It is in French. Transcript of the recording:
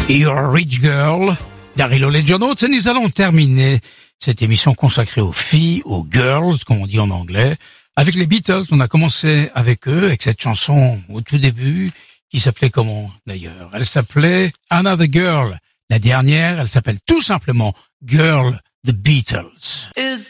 You're a Rich Girl, Daryl Hall et John Oates, et nous allons terminer cette émission consacrée aux filles, aux girls, comme on dit en anglais, avec les Beatles. On a commencé avec eux, avec cette chanson au tout début, qui s'appelait comment d'ailleurs? Elle s'appelait Another Girl. La dernière, elle s'appelle tout simplement Girl, the Beatles.